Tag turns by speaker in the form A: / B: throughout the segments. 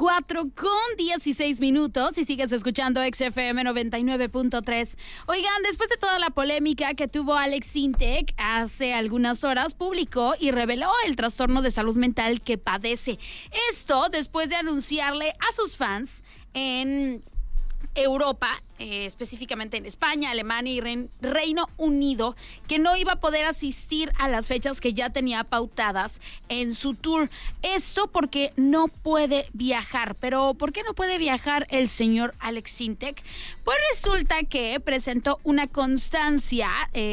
A: 4:16 y sigues escuchando XFM 99.3. Oigan, después de toda la polémica que tuvo Alex Sintek hace algunas horas, publicó y reveló el trastorno de salud mental que padece. Esto después de anunciarle a sus fans en Europa, específicamente en España, Alemania y Reino Unido, que no iba a poder asistir a las fechas que ya tenía pautadas en su tour. Esto porque no puede viajar. Pero ¿por qué no puede viajar el señor Alex Sintek? Pues resulta que presentó una constancia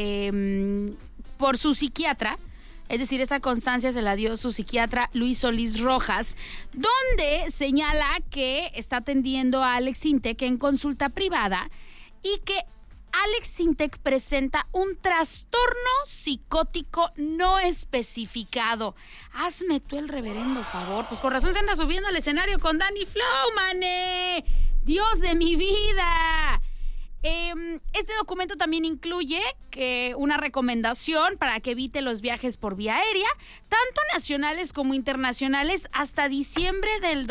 A: por su psiquiatra. Es decir, esta constancia se la dio su psiquiatra Luis Solís Rojas, donde señala que está atendiendo a Alex Sintek en consulta privada y que Alex Sintek presenta un trastorno psicótico no especificado. Hazme tú el reverendo favor. Pues con razón se anda subiendo al escenario con Dani Flow, mané. Dios de mi vida. Este documento también incluye una recomendación para que evite los viajes por vía aérea, tanto nacionales como internacionales, hasta diciembre del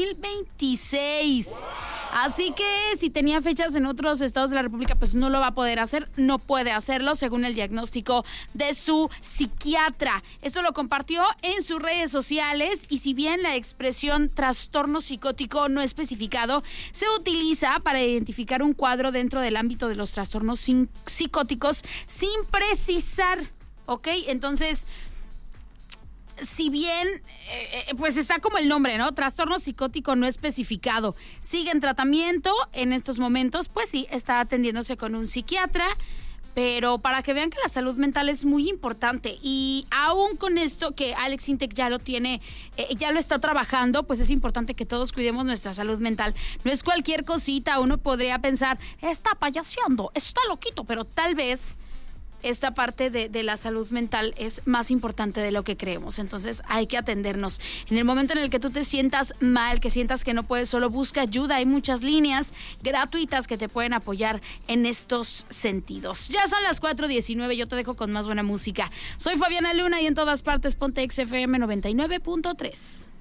A: 2026. Así que si tenía fechas en otros estados de la República, pues no lo va a poder hacer, no puede hacerlo según el diagnóstico de su psiquiatra. Esto lo compartió en sus redes sociales y si bien la expresión trastorno psicótico no especificado se utiliza para identificar un cuadro dentro del ámbito de los trastornos psicóticos sin precisar, ¿ok? Entonces, si bien, pues está como el nombre, ¿no? Trastorno psicótico no especificado. Sigue en tratamiento en estos momentos, pues sí, está atendiéndose con un psiquiatra, pero para que vean que la salud mental es muy importante y aún con esto que Alex Sintek ya lo tiene, ya lo está trabajando, pues es importante que todos cuidemos nuestra salud mental. No es cualquier cosita, uno podría pensar, está payaseando, está loquito, pero tal vez esta parte de la salud mental es más importante de lo que creemos. Entonces hay que atendernos. En el momento en el que tú te sientas mal, que sientas que no puedes, solo busca ayuda. Hay muchas líneas gratuitas que te pueden apoyar en estos sentidos. Ya son las 4:19, yo te dejo con más buena música. Soy Fabiana Luna y en todas partes ponte XFM 99.3.